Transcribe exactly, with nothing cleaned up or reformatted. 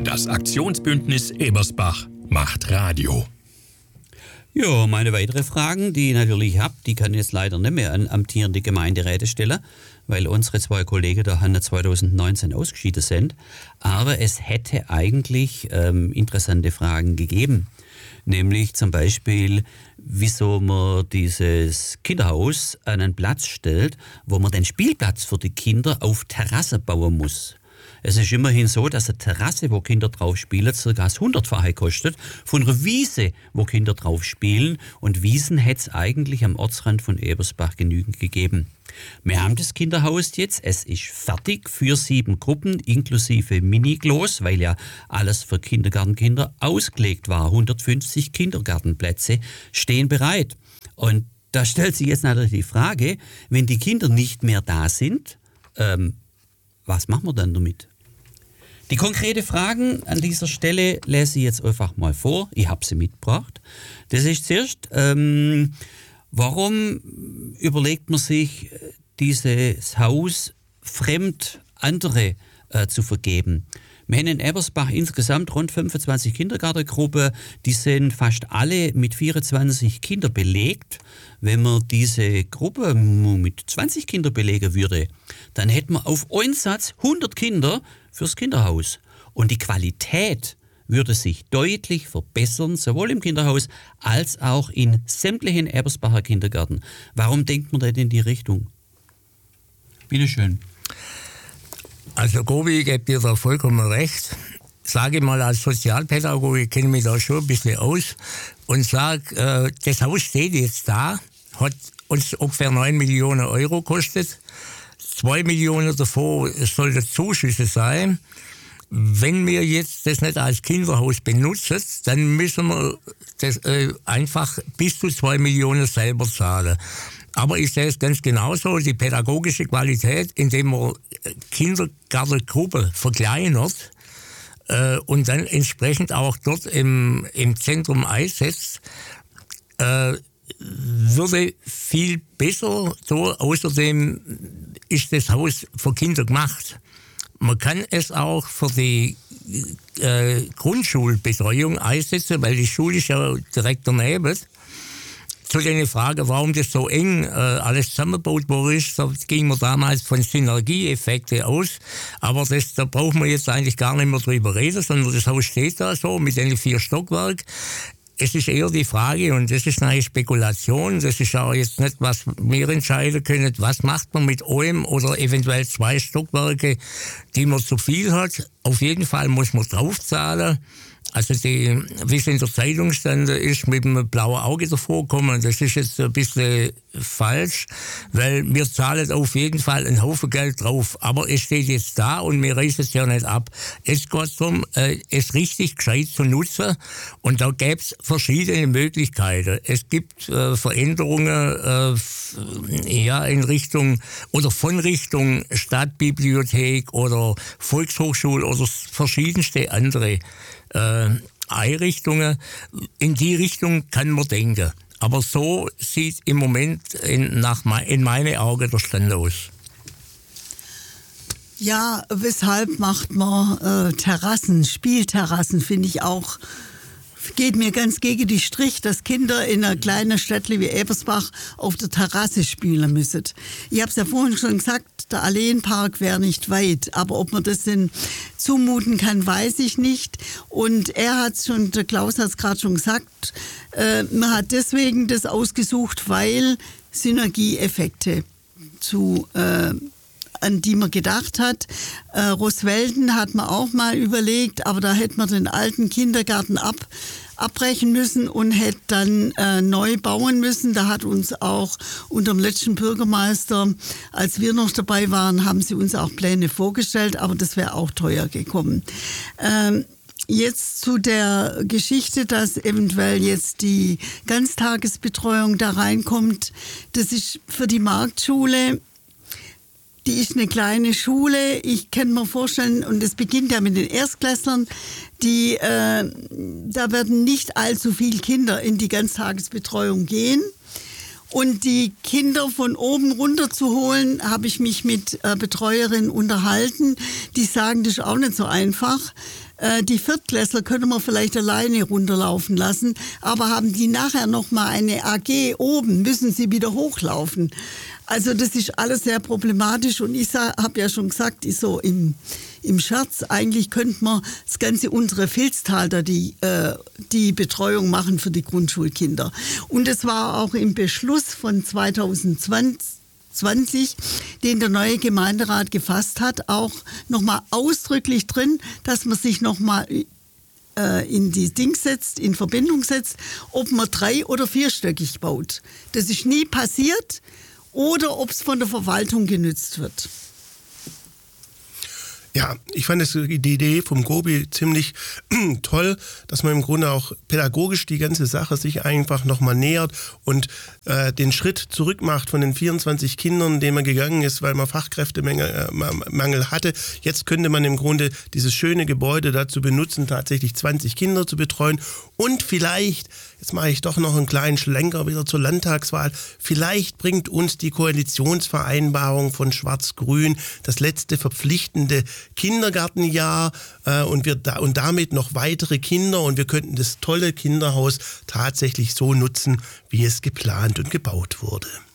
Das Aktionsbündnis Ebersbach macht Radio. Ja, meine weiteren Fragen, die ich natürlich habe, die kann ich jetzt leider nicht mehr an amtierende Gemeinderäte stellen, weil unsere zwei Kollegen da haben zwanzig neunzehn ausgeschieden sind. Aber es hätte eigentlich ähm, interessante Fragen gegeben. Nämlich zum Beispiel, wieso man dieses Kinderhaus an einen Platz stellt, wo man den Spielplatz für die Kinder auf Terrasse bauen muss. Es ist immerhin so, dass eine Terrasse, wo Kinder drauf spielen, ca. das hundertfache kostet von einer Wiese, wo Kinder drauf spielen. Und Wiesen hätte es eigentlich am Ortsrand von Ebersbach genügend gegeben. Wir haben das Kinderhaus jetzt, es ist fertig für sieben Gruppen, inklusive Mini-Klos, weil ja alles für Kindergartenkinder ausgelegt war. hundertfünfzig Kindergartenplätze stehen bereit. Und da stellt sich jetzt natürlich die Frage, wenn die Kinder nicht mehr da sind, ähm, was machen wir dann damit? Die konkreten Fragen an dieser Stelle lese ich jetzt einfach mal vor. Ich habe sie mitgebracht. Das ist zuerst, ähm, warum überlegt man sich, dieses Haus fremd andere äh, zu vergeben? Wir haben in Ebersbach insgesamt rund fünfundzwanzig Kindergartengruppen. Die sind fast alle mit vierundzwanzig Kindern belegt. Wenn man diese Gruppe mit zwanzig Kindern belegen würde, dann hätten wir auf einen Satz hundert Kinder fürs Kinderhaus. Und die Qualität würde sich deutlich verbessern, sowohl im Kinderhaus als auch in sämtlichen Ebersbacher Kindergärten. Warum denkt man denn in die Richtung? Bitte schön. Also Gobi, ich gebe dir da vollkommen recht. Sage mal, als Sozialpädagoge kenne ich mich da schon ein bisschen aus und sage, äh, das Haus steht jetzt da, hat uns ungefähr neun Millionen Euro gekostet. zwei Millionen davon sollten Zuschüsse sein. Wenn wir jetzt das nicht als Kinderhaus benutzen, dann müssen wir das äh, einfach bis zu zwei Millionen selber zahlen. Aber ich sehe es ganz genauso, die pädagogische Qualität, indem man Kindergartengruppe verkleinert äh, und dann entsprechend auch dort im, im Zentrum einsetzt, äh, würde viel besser. So, außerdem ist das Haus für Kinder gemacht. Man kann es auch für die äh, Grundschulbetreuung einsetzen, weil die Schule ist ja direkt daneben. Zu der Frage, warum das so eng äh, alles zusammengebaut worden ist, da ging man damals von Synergieeffekten aus. Aber das, da braucht man jetzt eigentlich gar nicht mehr drüber reden, sondern das Haus steht da so mit den vier Stockwerken. Es ist eher die Frage, und das ist eine Spekulation, das ist auch jetzt nicht, was wir entscheiden können, was macht man mit einem oder eventuell zwei Stockwerke, die man zu viel hat. Auf jeden Fall muss man draufzahlen. Also die, wie es in der Zeitung stand, ist mit einem blauen Auge davor gekommen. Das ist jetzt ein bisschen falsch, weil wir zahlen auf jeden Fall einen Haufen Geld drauf. Aber es steht jetzt da und wir reißen es ja nicht ab. Es geht darum, es richtig gescheit zu nutzen. Und da gäbe es verschiedene Möglichkeiten. Es gibt äh, Veränderungen äh, ja, in Richtung oder von Richtung Stadtbibliothek oder Volkshochschule oder verschiedenste andere Äh, Einrichtungen. In die Richtung kann man denken. Aber so sieht im Moment in, nach, in meinen Augen der Stand aus. Ja, weshalb macht man äh, Terrassen, Spielterrassen, finde ich auch, geht mir ganz gegen die Strich, dass Kinder in einer kleinen Städtle wie Ebersbach auf der Terrasse spielen müssen. Ich habe es ja vorhin schon gesagt, der Alleenpark wäre nicht weit, aber ob man das denn zumuten kann, weiß ich nicht. Und er hat schon, der Klaus hat es gerade schon gesagt, äh, man hat deswegen das ausgesucht, weil Synergieeffekte zu äh, an die man gedacht hat. Äh, Roswelden hat man auch mal überlegt, aber da hätte man den alten Kindergarten ab, abbrechen müssen und hätte dann äh, neu bauen müssen. Da hat uns auch unter dem letzten Bürgermeister, als wir noch dabei waren, haben sie uns auch Pläne vorgestellt, aber das wäre auch teuer gekommen. Ähm, Jetzt zu der Geschichte, dass eventuell jetzt die Ganztagesbetreuung da reinkommt. Das ist für die Marktschule. Die ist eine kleine Schule. Ich kann mir vorstellen, und es beginnt ja mit den Erstklässlern, die, äh, da werden nicht allzu viele Kinder in die Ganztagesbetreuung gehen. Und die Kinder von oben runter zu holen, habe ich mich mit äh, Betreuerinnen unterhalten. Die sagen, das ist auch nicht so einfach. Äh, die Viertklässler können wir vielleicht alleine runterlaufen lassen, aber haben die nachher nochmal eine A G oben, müssen sie wieder hochlaufen. Also das ist alles sehr problematisch und ich habe ja schon gesagt, ich so im, im Scherz, eigentlich könnte man das ganze untere Vilstal da die, äh, die Betreuung machen für die Grundschulkinder. Und es war auch im Beschluss von zweitausendzwanzig, den der neue Gemeinderat gefasst hat, auch nochmal ausdrücklich drin, dass man sich nochmal äh, in die Dings setzt, in Verbindung setzt, ob man drei- oder vierstöckig baut. Das ist nie passiert. Oder ob es von der Verwaltung genützt wird. Ja, ich fand das, die Idee vom Gobi ziemlich toll, dass man im Grunde auch pädagogisch die ganze Sache sich einfach nochmal nähert und äh, den Schritt zurück macht von den vierundzwanzig Kindern, den man gegangen ist, weil man Fachkräftemangel äh, Mangel hatte. Jetzt könnte man im Grunde dieses schöne Gebäude dazu benutzen, tatsächlich zwanzig Kinder zu betreuen und vielleicht, jetzt mache ich doch noch einen kleinen Schlenker wieder zur Landtagswahl, vielleicht bringt uns die Koalitionsvereinbarung von Schwarz-Grün das letzte verpflichtende Kindergartenjahr äh, und, wir da, und damit noch weitere Kinder und wir könnten das tolle Kinderhaus tatsächlich so nutzen, wie es geplant und gebaut wurde.